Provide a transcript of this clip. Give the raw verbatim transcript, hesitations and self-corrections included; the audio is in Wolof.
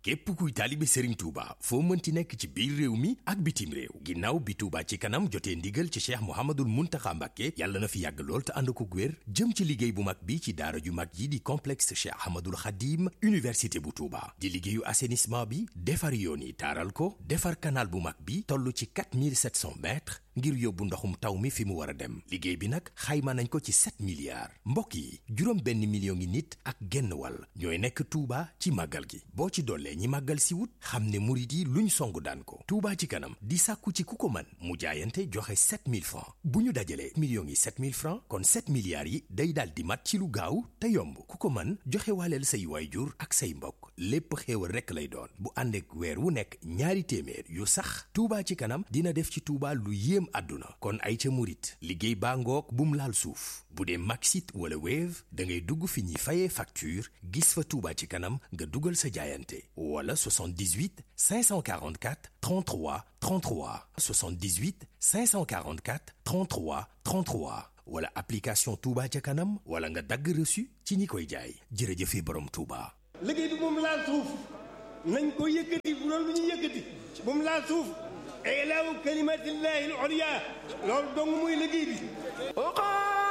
képp kuy taalibe Serigne Touba foo mënti nekk ci biir réew mi ak bitim réew ginnaaw bi Touba ci kanam jotee ndigal ci Cheikh Mouhamadoul Mountakha Mbacké yàlla na fi yàgg lool te ànd ko wér jëm ci liggéey bu mag bi ci daara ju mag yi di complexe Cheikh Ahmadoul Khadim université bu Touba di liggéeyu assainissement bi defar yoon yi taaral ko defar canal bu mag bi toll ci quatre mille sept cents mètres ngir yóbbu ndoxum taw mi fi mu war a dem liggéey bi nag xayma nañ ko ci sept milliards mbokk yi juróom benn million ngi nit ak genn wàll ñooy nekk Touba ci màggal gi boo ci dollee ñi màggal si wut xam ne murit yi luñ song daan ko Touba ci kanam di sàkku ci ku ko man mu jaayante joxe sept mille francs bu ñu dajalee millions yi sept mille francs kon sept milliards yi day daal di mat ci lu gaaw te yomb ku ko man joxe waaleel say waayjur ak say mbokk lépp xéewal rekk lay doon bu ànd ak weer wu nekk ñaari téeméer yu sax Touba ci kanam dina def ci Touba lu yéem àdduna kon ay ca murit liggéey baa ngoog bum laal suuf bu dee Maxit wala Wave da ngay dugg fi ñuy fayee facture gis fa Touba ci kanam nga dugal sa jaayante wala soixante-dix-huit cinq cent quarante-quatre trente-trois trente-trois soixante-dix-huit cinq cent quarante-quatre trente-trois trente-trois wala application Touba ca kanam wala nga dagg reçu ci ñi koy jaay jërëjëfe borom Touba. liggéey bi moom laal suuf nañ ko yëkkati bu doon lu ñu yëkkati moom laal suuf ilaahu kalimatillahi al-ulya loolu dong muy liggéey bi